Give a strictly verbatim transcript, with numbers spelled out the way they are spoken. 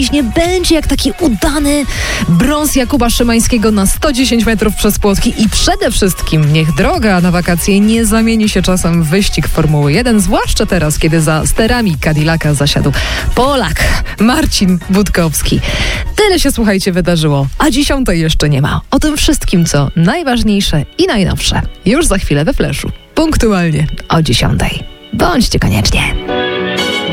dziś nie będzie jak taki udany brąz Jakuba Szymańskiego na sto dziesięć metrów przez płotki i przede wszystkim niech droga na wakacje nie zamieni się czasem w wyścig Formuły jeden, zwłaszcza teraz, kiedy za sterami Cadillaca zasiadł Polak Marcin Budkowski. Tyle się, słuchajcie, wydarzyło, a dziesiątej jeszcze nie ma. O tym wszystkim, co najważniejsze i najnowsze, już za chwilę we Fleszu. Punktualnie o dziesiątej. Bądźcie koniecznie.